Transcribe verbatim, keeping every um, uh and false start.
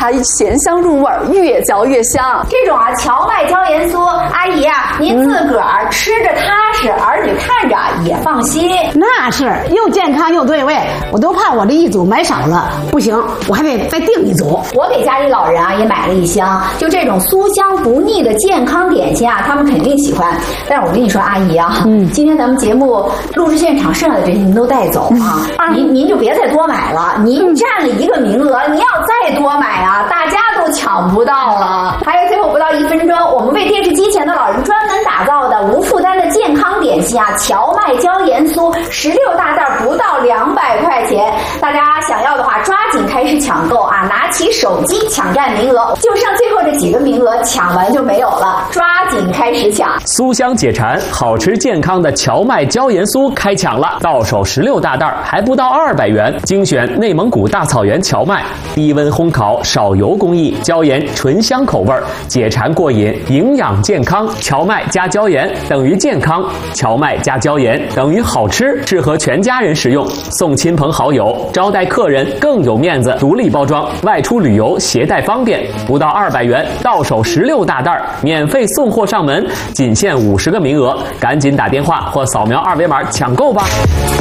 它咸香入味，越嚼越香。 这种啊荞麦椒盐酥，阿姨啊，您自个儿吃着踏实，儿女看着也放心。 那是又健康又对味，我都怕我这一组买少了，不行，我还得再订一组。 我给家里老人啊也买了一箱，就这种酥香不腻的健康点心啊，他们肯定喜欢。但是我跟你说，阿姨啊，嗯，今天咱们节目录制现场剩下的这些您都带走啊，嗯、您您就别再多买了，您占了一个名额，您要再多买啊，大家都抢不到了。还有最后不到一分钟，我们为电视机前的老人专门打造的无负担的健康点心啊，荞麦椒盐酥，十六大袋不到两百块钱，大家想要的话抓紧开始抢购啊，拿起手机抢占名额，就剩最后这几个名额，抢完就没有了，抓紧开始抢。 酥香解馋，好吃健康的荞麦椒盐酥开抢了，到手十六大袋，还不到二百元，精选内蒙古大草原荞麦，低温烘烤，少油工艺，椒盐醇香口味，解馋过瘾，营养健康。荞麦加椒盐等于健康，荞麦加椒盐等于好吃，适合全家人食用，送亲朋好友，招待客人更有面子。独立包装，外出旅游携带方便，不到二百元，到手十六大袋，免费送货上门，仅限五十个名额，赶紧打电话或扫描二维码抢购吧。